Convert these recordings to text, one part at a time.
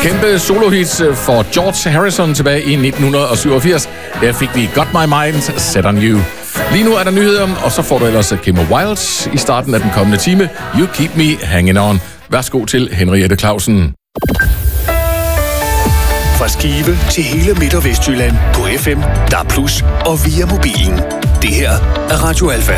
Kæmpe solohits for George Harrison tilbage i 1987. Der fik vi Got My Mind Set On You. Lige nu er der nyheder, og så får du ellers Kim Wilde i starten af den kommende time. You Keep Me Hanging On. Værsgo til Henriette Clausen. Fra Skive til hele Midt- og Vestjylland på FM, DAB+ og via mobilen. Det her er Radio Alfa.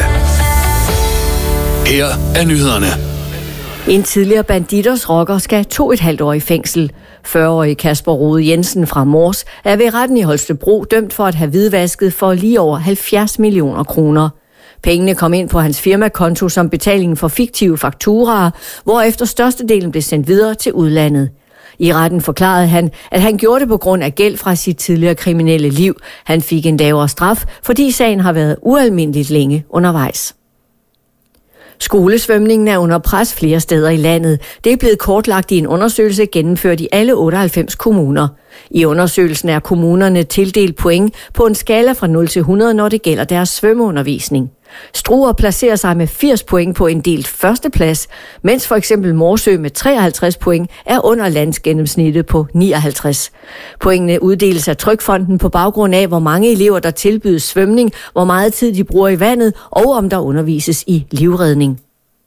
Her er nyhederne. En tidligere Bandidos rocker skal 2,5 år i fængsel. 40-årige Kasper Rode Jensen fra Mors er ved retten i Holstebro dømt for at have hvidvasket for lige over 70 millioner kroner. Pengene kom ind på hans firmakonto som betaling for fiktive fakturaer, hvorefter størstedelen blev sendt videre til udlandet. I retten forklarede han, at han gjorde det på grund af gæld fra sit tidligere kriminelle liv. Han fik en lavere straf, fordi sagen har været ualmindeligt længe undervejs. Skolesvømningen er under pres flere steder i landet. Det er blevet kortlagt i en undersøgelse gennemført i alle 98 kommuner. I undersøgelsen er kommunerne tildelt point på en skala fra 0 til 100, når det gælder deres svømmeundervisning. Struer placerer sig med 80 point på en delt førsteplads, mens for eksempel Morsø med 53 point er under landsgennemsnittet på 59. Pointene uddeles af Trygfonden på baggrund af, hvor mange elever der tilbydes svømning, hvor meget tid de bruger i vandet og om der undervises i livredning.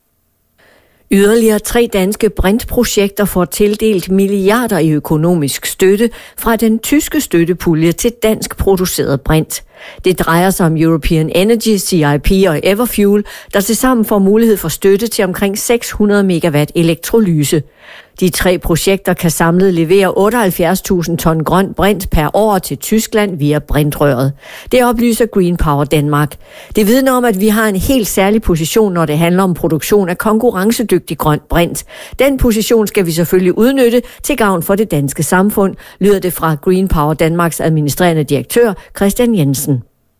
Yderligere 3 danske brintprojekter får tildelt milliarder i økonomisk støtte fra den tyske støttepulje til dansk produceret brint. Det drejer sig om European Energy, CIP og Everfuel, der tilsammen får mulighed for støtte til omkring 600 megawatt elektrolyse. De 3 projekter kan samlet levere 78.000 ton grøn brint per år til Tyskland via brintrøret. Det oplyser Green Power Danmark. Det vidner om, at vi har en helt særlig position, når det handler om produktion af konkurrencedygtig grøn brint. Den position skal vi selvfølgelig udnytte til gavn for det danske samfund, lyder det fra Green Power Danmarks administrerende direktør Christian Jensen.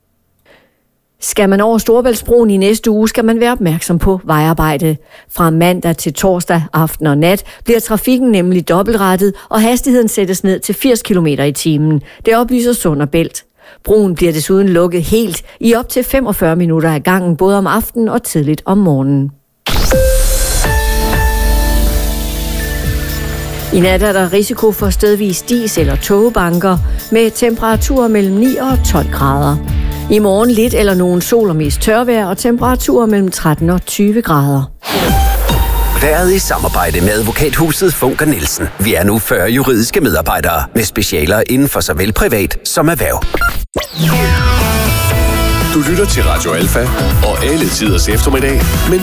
Skal man over Storebæltsbroen i næste uge, skal man være opmærksom på vejarbejde. Fra mandag til torsdag aften og nat bliver trafikken nemlig dobbeltrettet, og hastigheden sættes ned til 80 km i timen. Det oplyser Sund og Bælt. Broen bliver desuden lukket helt i op til 45 minutter ad gangen, både om aftenen og tidligt om morgenen. I nat er der risiko for stedvis dis- eller tågebanker med temperaturer mellem 9 og 12 grader. I morgen lidt eller nogen sol og mest tørvejr og temperaturer mellem 13 og 20 grader. Været i samarbejde med advokathuset Funker Nielsen. Vi er nu 40 juridiske medarbejdere med specialer inden for såvel privat som erhverv. Du lytter til Radio Alfa og alle tiders eftermiddag, men